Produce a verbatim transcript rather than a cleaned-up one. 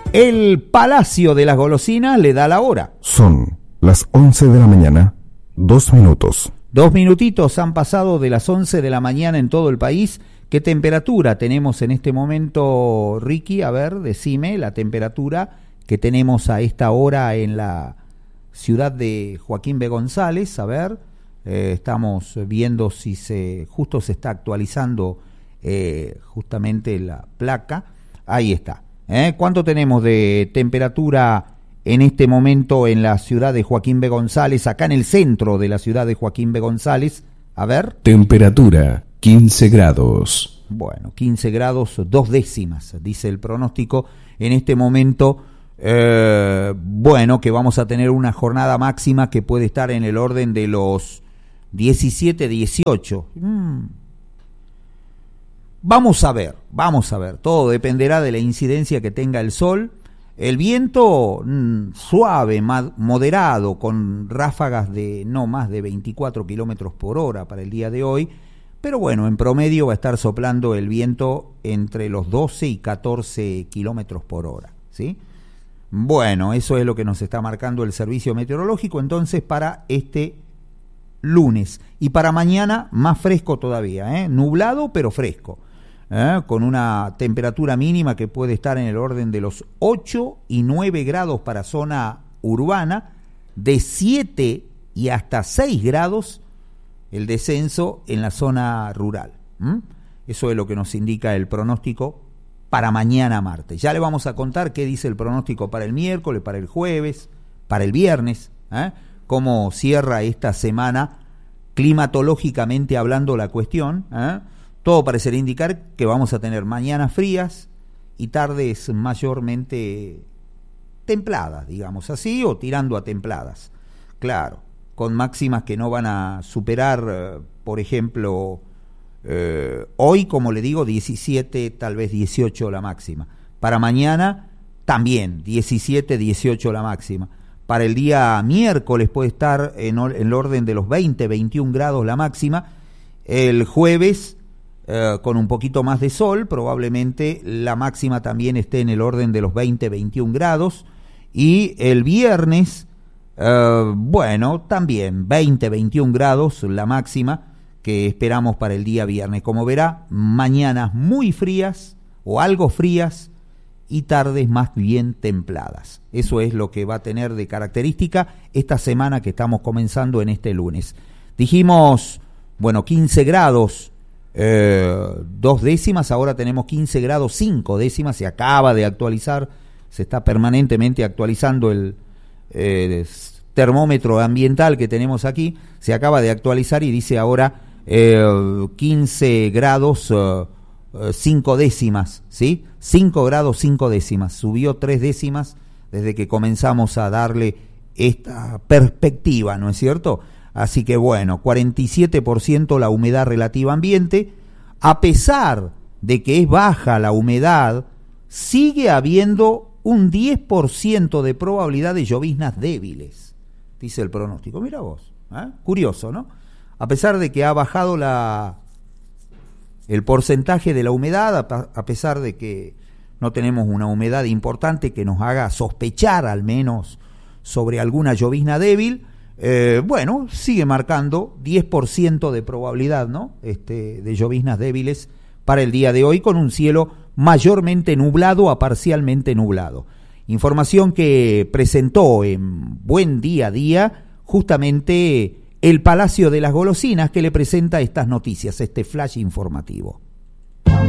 El Palacio de las Golosinas le da la hora. Son las once de la mañana, dos minutos. Dos minutitos han pasado de las once de la mañana en todo el país. ¿Qué temperatura tenemos en este momento, Ricky? A ver, decime la temperatura que tenemos a esta hora en la ciudad de Joaquín B. González. A ver, eh, estamos viendo si se justo se está actualizando eh, justamente la placa. Ahí está. ¿Eh? ¿Cuánto tenemos de temperatura en este momento en la ciudad de Joaquín B. González, acá en el centro de la ciudad de Joaquín B. González? A ver. Temperatura quince grados. Bueno, quince grados, dos décimas, dice el pronóstico. En este momento, eh, bueno, que vamos a tener una jornada máxima que puede estar en el orden de los diecisiete, dieciocho. Mm. Vamos a ver, vamos a ver, todo dependerá de la incidencia que tenga el sol. El viento mmm, suave, moderado, con ráfagas de no más de veinticuatro kilómetros por hora para el día de hoy, pero bueno, en promedio va a estar soplando el viento entre los doce y catorce kilómetros por hora, ¿sí? Bueno, eso es lo que nos está marcando el servicio meteorológico entonces para este lunes. Y para mañana más fresco todavía, ¿eh? Nublado pero fresco. ¿Eh? Con una temperatura mínima que puede estar en el orden de los ocho y nueve grados para zona urbana, de siete y hasta seis grados el descenso en la zona rural. ¿Mm? Eso es lo que nos indica el pronóstico para mañana martes. Ya le vamos a contar qué dice el pronóstico para el miércoles, para el jueves, para el viernes, ¿eh? Cómo cierra esta semana climatológicamente hablando la cuestión, ¿eh? Todo parecería indicar que vamos a tener mañanas frías y tardes mayormente templadas, digamos así, o tirando a templadas. Claro, con máximas que no van a superar, eh, por ejemplo, eh, hoy, como le digo, diecisiete, tal vez dieciocho la máxima. Para mañana, también, diecisiete, dieciocho la máxima. Para el día miércoles puede estar en, en el orden de los veinte, veintiún grados la máxima. El jueves, Uh, con un poquito más de sol, probablemente la máxima también esté en el orden de los veinte, veintiún grados, y el viernes, uh, bueno, también veinte, veintiún grados la máxima que esperamos para el día viernes. Como verá, mañanas muy frías o algo frías y tardes más bien templadas. Eso es lo que va a tener de característica esta semana que estamos comenzando en este lunes. Dijimos, bueno, quince grados, Eh, dos décimas, ahora tenemos quince grados cinco décimas, se acaba de actualizar, se está permanentemente actualizando el eh, termómetro ambiental que tenemos aquí, se acaba de actualizar y dice ahora eh, quince grados eh, cinco décimas, ¿sí? cinco grados cinco décimas, subió tres décimas desde que comenzamos a darle esta perspectiva, ¿no es cierto? Así que bueno, cuarenta y siete por ciento la humedad relativa ambiente. A pesar de que es baja la humedad, sigue habiendo un diez por ciento de probabilidad de lloviznas débiles, dice el pronóstico. Mira vos, ¿eh? Curioso, ¿no? A pesar de que ha bajado la, el porcentaje de la humedad, a pesar de que no tenemos una humedad importante que nos haga sospechar al menos sobre alguna llovizna débil, Eh, bueno, sigue marcando diez por ciento de probabilidad, ¿no? Este, de lloviznas débiles para el día de hoy, con un cielo mayormente nublado a parcialmente nublado. Información que presentó en Buen Día a Día justamente el Palacio de las Golosinas, que le presenta estas noticias, este flash informativo.